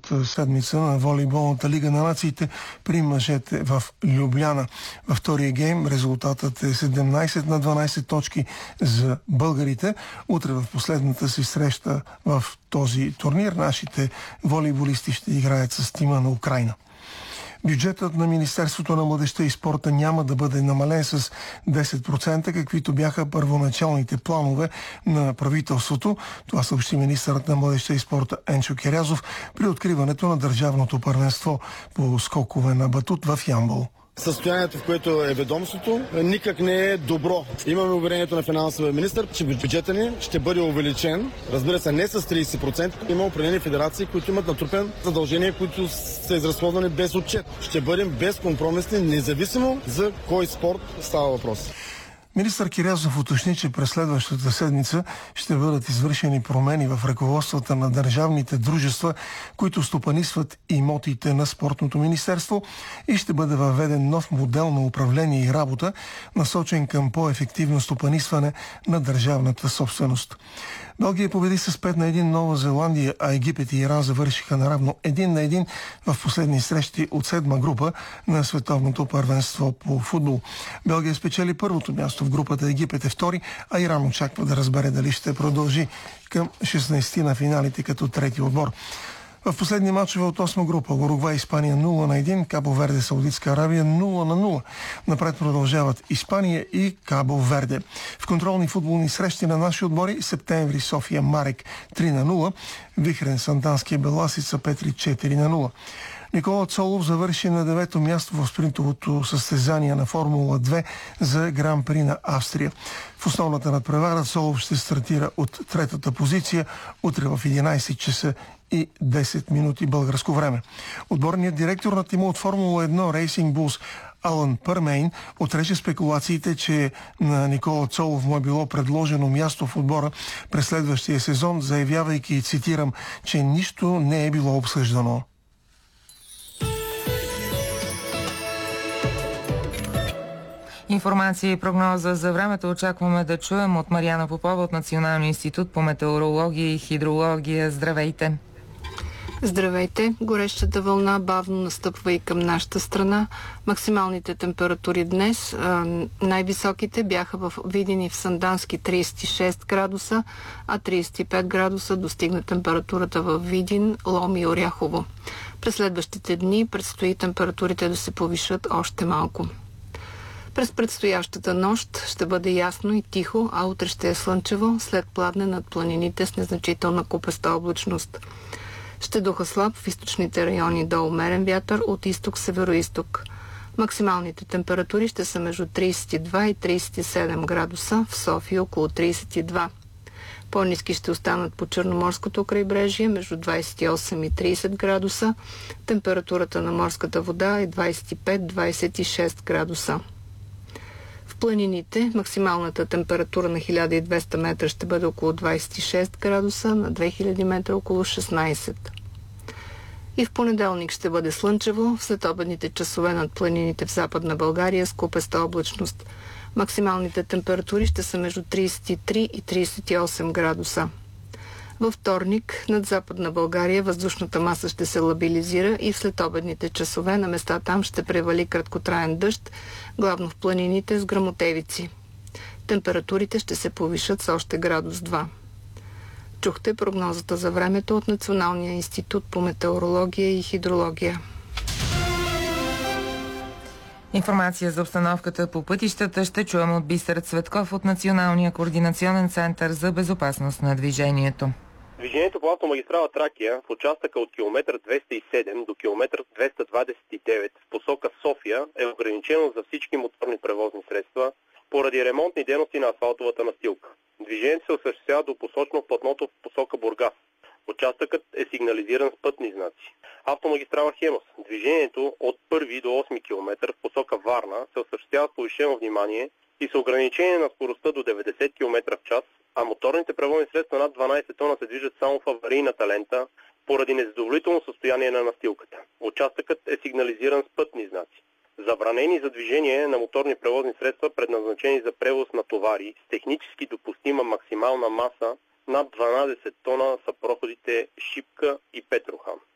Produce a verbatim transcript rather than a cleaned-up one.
първата седмица на волейболната лига на нациите при мъжете в Любляна. Във втория гейм резултатът е седемнайсет на дванайсет точки за българите. Утре в последната си среща в този турнир нашите волейболисти ще играят с тима на Украйна. Бюджетът на Министерството на младежта и спорта няма да бъде намален с десет процента, каквито бяха първоначалните планове на правителството. Това съобщи министърът на младежта и спорта Енчо Керязов при откриването на държавното първенство по скокове на батут в Ямбол. Състоянието, в което е ведомството, никак не е добро. Имаме уверението на финансовия министър, че бюджетът ни ще бъде увеличен. Разбира се, не с трийсет процента. Има определени федерации, които имат натрупен задължения, които са изразходвани без отчет. Ще бъдем безкомпромисни, независимо за кой спорт става въпрос. Министър Кирязов уточни, че през следващата седмица ще бъдат извършени промени в ръководствата на държавните дружества, които стопанисват имотите на Спортното министерство, и ще бъде въведен нов модел на управление и работа, насочен към по-ефективно стопанисване на държавната собственост. Белгия победи с пет на едно Нова Зеландия, а Египет и Иран завършиха наравно един на един в последни срещи от седма група на световното първенство по футбол. Белгия спечели първото място в групата, Египет е втори, а Иран очаква да разбере дали ще продължи към шестнайсети на финалите като трети отбор. В последни мачове от осма група Уругвай и Испания нула на едно, Кабо Верде Саудитска Аравия нула на нула. Напред продължават Испания и Кабо Верде. В контролни футболни срещи на наши отбори Септември София Марек три на нула, Вихрен Санданския Беласица Петри четири на нула. Никола Цолов завърши на девето място в спринтовото състезание на Формула две за Гран При на Австрия. В основната надпревара Цолов ще стартира от третата позиция утре в единайсет часа и десет минути българско време. Отборният директор на тима от Формула едно Racing Bulls Алън Пърмейн отрече спекулациите, че на Никола Цолов му е било предложено място в отбора през следващия сезон, заявявайки, цитирам, че нищо не е било обсъждано. Информация и прогноза за времето очакваме да чуем от Мариана Попова от Националния институт по метеорология и хидрология. Здравейте! Здравейте! Горещата вълна бавно настъпва и към нашата страна. Максималните температури днес, най-високите бяха в Видин и в Сандански трийсет и шест градуса, а трийсет и пет градуса достигна температурата в Видин, Лом и Оряхово. През следващите дни предстои температурите да се повишат още малко. През предстоящата нощ ще бъде ясно и тихо, а утре ще е слънчево, след пладне над планините с незначителна купеста облачност. Ще духа слаб в източните райони до умерен вятър от изток-североизток. Максималните температури ще са между трийсет и два и трийсет и седем градуса, в София около трийсет и два. По-ниски ще останат по Черноморското крайбрежие между двайсет и осем и трийсет градуса. Температурата на морската вода е двайсет и пет до двайсет и шест градуса. В планините максималната температура на хиляда и двеста метра ще бъде около двайсет и шест градуса, на две хиляди метра около шестнайсет. И в понеделник ще бъде слънчево, в следобедните часове над планините в Западна България с купеста облачност. Максималните температури ще са между трийсет и три и трийсет и осем градуса. Във вторник над Западна България въздушната маса ще се лабилизира и в следобедните часове на места там ще превали краткотраен дъжд, главно в планините с гръмотевици. Температурите ще се повишат с още градус два. Чухте прогнозата за времето от Националния институт по метеорология и хидрология. Информация за обстановката по пътищата ще чуем от Бисер Цветков от Националния координационен център за безопасност на движението. Движението по автомагистрала Тракия в участъка от километър двеста и седем до километър двеста двадесет и девет в посока София е ограничено за всички моторни превозни средства поради ремонтни дейности на асфалтовата настилка. Движението се осъществява до посочно платното в посока Бургас. Участъкът е сигнализиран с пътни знаци. Автомагистрала Хемус. Движението от първи до осми километър в посока Варна се осъществява с повишено внимание и с ограничение на скоростта до деветдесет километра в час, а моторните превозни средства над дванайсет тона се движат само в аварийната лента поради незадоволително състояние на настилката. Участъкът е сигнализиран с пътни знаци. Забранени за движение на моторни превозни средства, предназначени за превоз на товари с технически допустима максимална маса над дванайсет тона, са проходите Шипка и Петрохан.